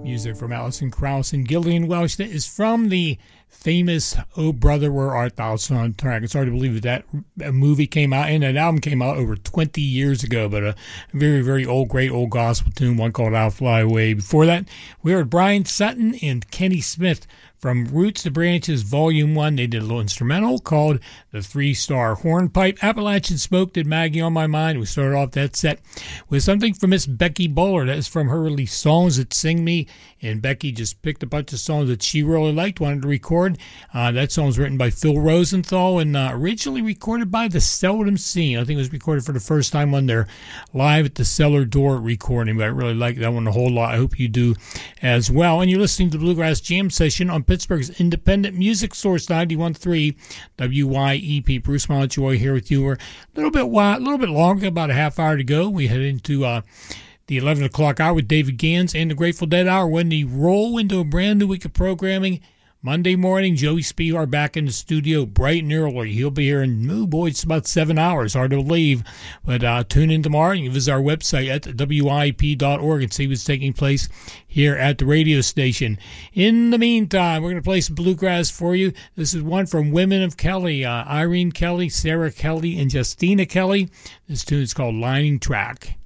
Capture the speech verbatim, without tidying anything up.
Music from Alison Krauss and Gillian Welch. That is from the famous "Oh Brother, Where Art Thou" soundtrack. It's hard to believe that that movie came out and that album came out over twenty years ago, but a very, very old, great old gospel tune, one called "I'll Fly Away." Before that, we heard Brian Sutton and Kenny Smith from Roots to Branches Volume one. They did a little instrumental called The Three Star Hornpipe. Appalachian Smoke did Maggie on My Mind. We started off that set with something from Miss Becky Bowler. That is from her release Songs That Sing Me. And Becky just picked a bunch of songs that she really liked, wanted to record. Uh, that song was written by Phil Rosenthal and uh, originally recorded by the Seldom Scene. I think it was recorded for the first time on their Live at the Cellar Door recording, but I really like that one a whole lot. I hope you do as well. And you're listening to the Bluegrass Jam Session on Pittsburgh's independent music source, ninety-one point three W Y E P. Bruce Montjoy here with you. We're a little bit a little bit longer, about a half hour to go. We head into uh, the eleven o'clock hour with David Gans and the Grateful Dead hour when they roll into a brand new week of programming. Monday morning, Joey Spihar back in the studio bright and early. He'll be here in, oh boy, it's about seven hours. Hard to believe. But uh, tune in tomorrow. You can visit our website at W I E P dot org and see what's taking place here at the radio station. In the meantime, we're going to play some bluegrass for you. This is one from Women of Kelly, uh, Irene Kelly, Sarah Kelly, and Justina Kelly. This tune is called Lining Track.